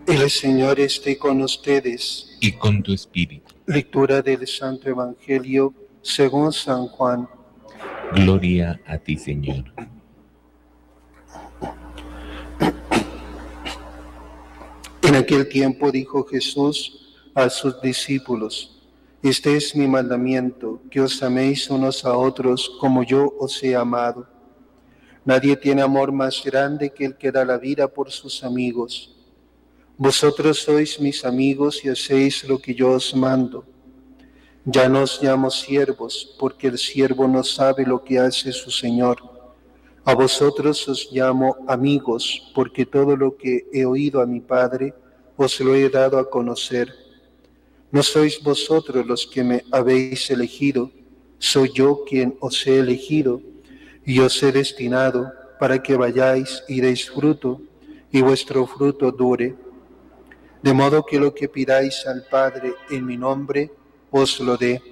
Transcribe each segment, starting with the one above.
El Señor esté con ustedes. Y con tu espíritu. Lectura del Santo Evangelio según San Juan. Gloria a ti, Señor. En aquel tiempo dijo Jesús a sus discípulos: Este es mi mandamiento, que os améis unos a otros como yo os he amado. Nadie tiene amor más grande que el que da la vida por sus amigos. Vosotros sois mis amigos y hacéis lo que yo os mando. Ya no os llamo siervos, porque el siervo no sabe lo que hace su Señor. A vosotros os llamo amigos, porque todo lo que he oído a mi Padre os lo he dado a conocer. No sois vosotros los que me habéis elegido, soy yo quien os he elegido y os he destinado para que vayáis y deis fruto, y vuestro fruto dure. De modo que lo que pidáis al Padre en mi nombre, os lo dé.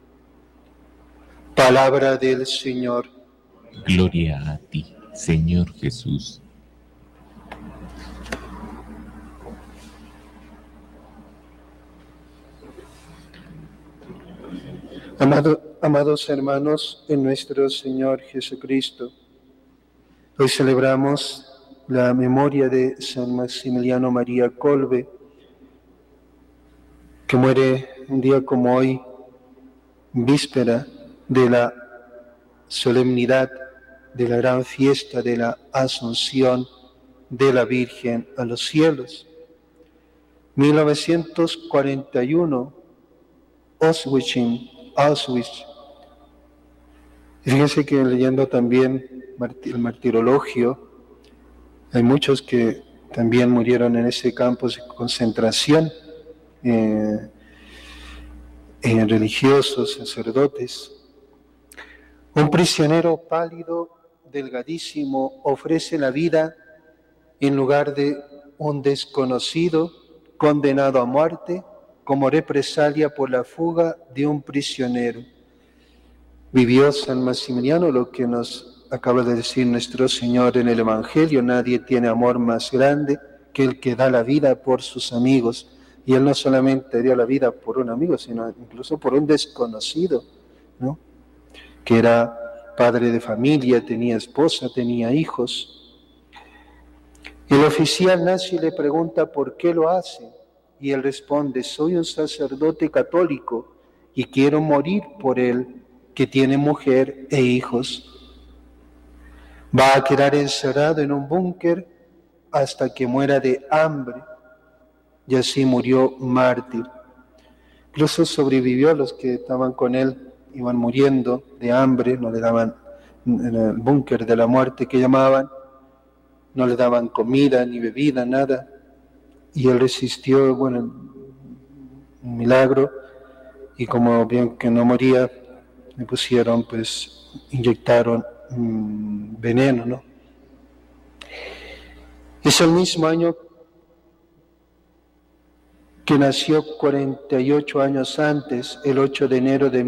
Palabra del Señor. Gloria a ti, Señor Jesús. Amados hermanos en nuestro Señor Jesucristo, hoy celebramos la memoria de San Maximiliano María Kolbe, que muere un día como hoy, víspera de la solemnidad de la gran fiesta de la Asunción de la Virgen a los cielos. 1941, Auschwitz. Fíjense que leyendo también el martirologio, hay muchos que también murieron en ese campo de concentración, religiosos, sacerdotes. Un prisionero pálido, delgadísimo, ofrece la vida en lugar de un desconocido condenado a muerte como represalia por la fuga de un prisionero. Vivió San Maximiliano lo que nos acaba de decir nuestro Señor en el Evangelio: nadie tiene amor más grande que el que da la vida por sus amigos. Y él no solamente dio la vida por un amigo, sino incluso por un desconocido, ¿no? Que era padre de familia, tenía esposa, tenía hijos. El oficial nazi le pregunta por qué lo hace, y él responde: soy un sacerdote católico y quiero morir por él, que tiene mujer e hijos. Va a quedar encerrado en un búnker hasta que muera de hambre, y así murió mártir. Incluso sobrevivió a los que estaban con él, iban muriendo de hambre, no le daban, en el búnker de la muerte que llamaban, no le daban comida ni bebida, nada, y él resistió, un milagro, y como bien que no moría, le pusieron, inyectaron veneno, ¿no? Es el mismo año que nació 48 años antes, el 8 de enero de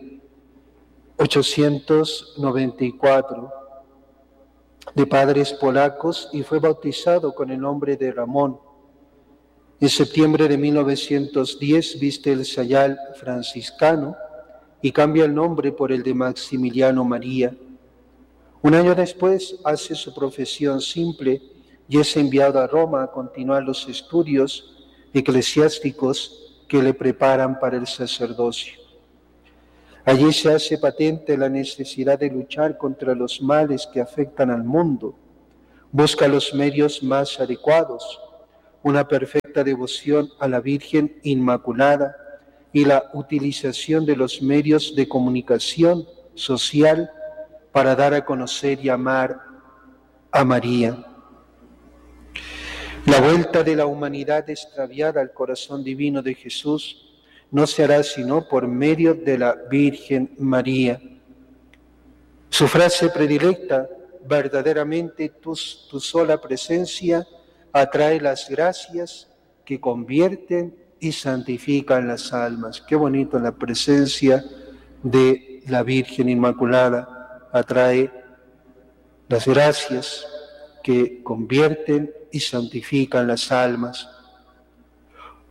1894, de padres polacos, y fue bautizado con el nombre de Ramón. En septiembre de 1910 viste el sayal franciscano y cambia el nombre por el de Maximiliano María. Un año después hace su profesión simple y es enviado a Roma a continuar los estudios eclesiásticos que le preparan para el sacerdocio. Allí se hace patente la necesidad de luchar contra los males que afectan al mundo. Busca los medios más adecuados, una perfecta devoción a la Virgen Inmaculada y la utilización de los medios de comunicación social para dar a conocer y amar a María. La vuelta de la humanidad extraviada al corazón divino de Jesús no se hará sino por medio de la Virgen María. Su frase predilecta: verdaderamente tu sola presencia atrae las gracias que convierten y santifican las almas. Qué bonito, la presencia de la Virgen Inmaculada atrae las gracias que convierten y santifican las almas.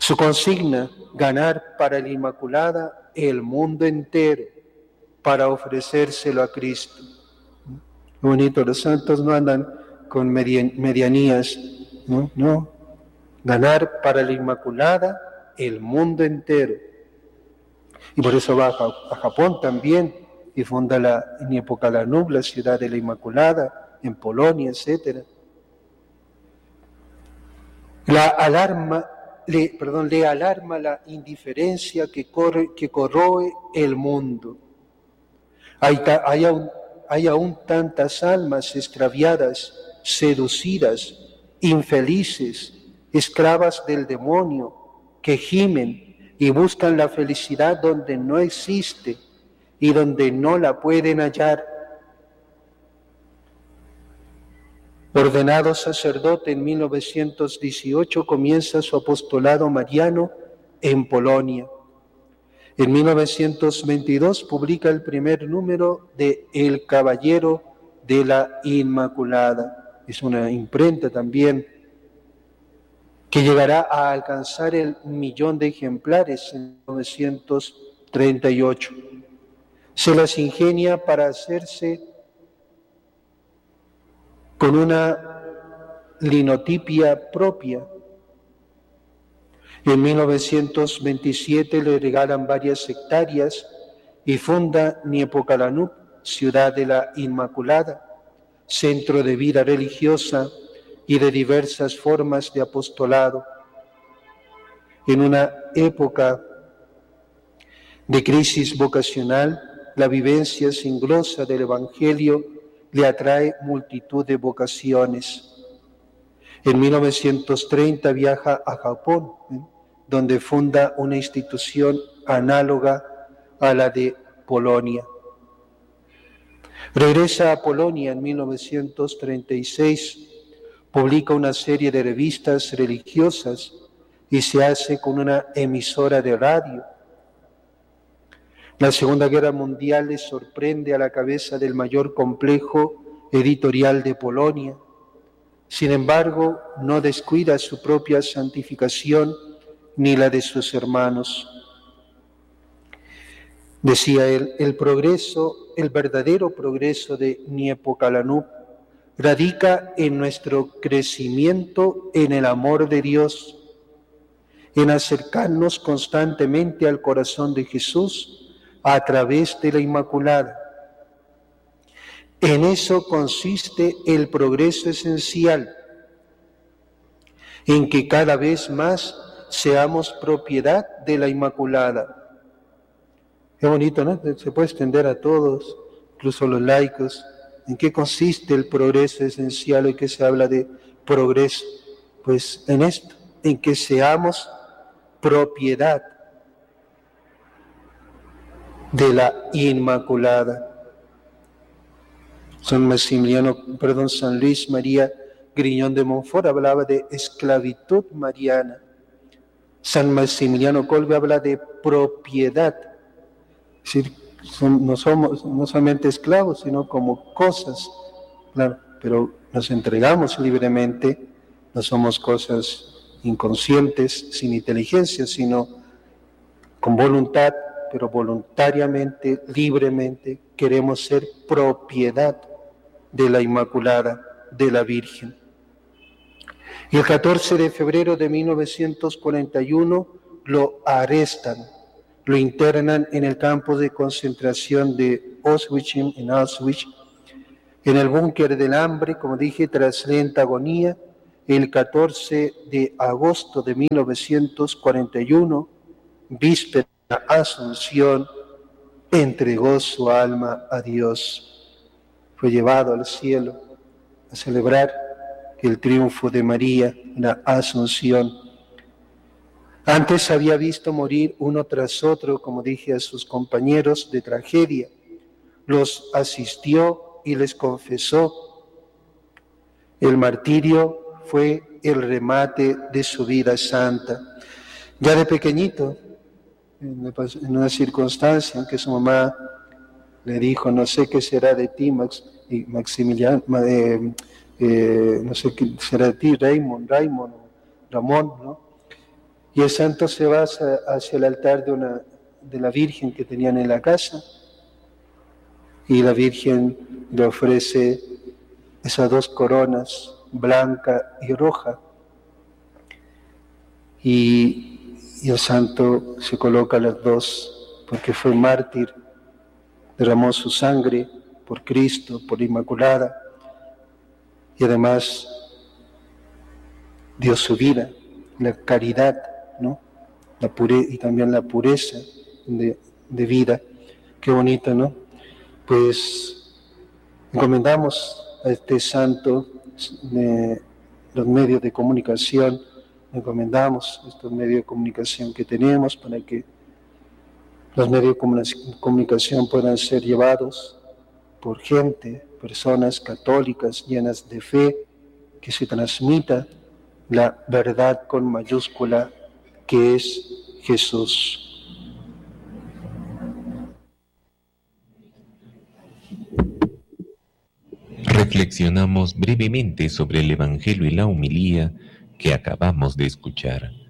Su consigna, ganar para la Inmaculada el mundo entero para ofrecérselo a Cristo. Bonito, los santos no andan con medianías, ¿no? No, ganar para la Inmaculada el mundo entero. Y por eso va a Japón también y funda en época la Nubla, ciudad de la Inmaculada, en Polonia, etc. Le alarma la indiferencia que corroe el mundo. Hay aún tantas almas extraviadas, seducidas, infelices, esclavas del demonio, que gimen y buscan la felicidad donde no existe y donde no la pueden hallar. Ordenado sacerdote en 1918, comienza su apostolado mariano en Polonia. En 1922 publica el primer número de El Caballero de la Inmaculada. Es una imprenta también que llegará a alcanzar el 1.000.000 de ejemplares en 1938. Se las ingenia para hacerse con una linotipia propia. En 1927 le regalan varias hectáreas y funda Niepokalanub, ciudad de la Inmaculada, centro de vida religiosa y de diversas formas de apostolado. En una época de crisis vocacional, la vivencia singlosa del Evangelio le atrae multitud de vocaciones. En 1930 viaja a Japón, donde funda una institución análoga a la de Polonia. Regresa a Polonia en 1936, publica una serie de revistas religiosas y se hace con una emisora de radio. La Segunda Guerra Mundial le sorprende a la cabeza del mayor complejo editorial de Polonia. Sin embargo, no descuida su propia santificación ni la de sus hermanos. Decía él, el verdadero progreso de Niepokalanub radica en nuestro crecimiento en el amor de Dios, en acercarnos constantemente al corazón de Jesús a través de la Inmaculada. En eso consiste el progreso esencial, en que cada vez más seamos propiedad de la Inmaculada. Qué bonito, ¿no? Se puede extender a todos, incluso los laicos. ¿En qué consiste el progreso esencial? ¿En qué se habla de progreso? Pues en esto, en que seamos propiedad de la Inmaculada. San Luis María Griñón de Montfort hablaba de esclavitud mariana. San Maximiliano Kolbe habla de propiedad. Es decir, no somos no solamente esclavos, sino como cosas, claro, pero nos entregamos libremente, no somos cosas inconscientes, sin inteligencia, sino con voluntad, pero voluntariamente, libremente, queremos ser propiedad de la Inmaculada, de la Virgen. Y el 14 de febrero de 1941 lo arrestan, lo internan en el campo de concentración de Auschwitz, en el búnker del hambre, como dije, tras lenta agonía. El 14 de agosto de 1941, víspera de la Asunción, entregó su alma a Dios. Fue llevado al cielo a celebrar el triunfo de María, la Asunción. Antes había visto morir uno tras otro, como dije, a sus compañeros de tragedia. Los asistió y les confesó. El martirio fue el remate de su vida santa. Ya de pequeñito, en una circunstancia en que su mamá le dijo, no sé qué será de ti, Maximiliano, no sé qué será de ti, Ramón, ¿no? Y el santo se va hacia el altar de la Virgen que tenían en la casa, y la Virgen le ofrece esas dos coronas, blanca y roja, y el santo se coloca las dos porque fue mártir, derramó su sangre por Cristo, por Inmaculada, y además dio su vida, la caridad, ¿no? Y también la pureza de vida. Qué bonito, ¿no? Pues encomendamos a este santo los medios de comunicación, encomendamos estos medios de comunicación que tenemos para que los medios de comunicación puedan ser llevados por gente, personas católicas llenas de fe, que se transmita la verdad con mayúscula que es Jesús. Reflexionamos brevemente sobre el Evangelio y la homilía que acabamos de escuchar.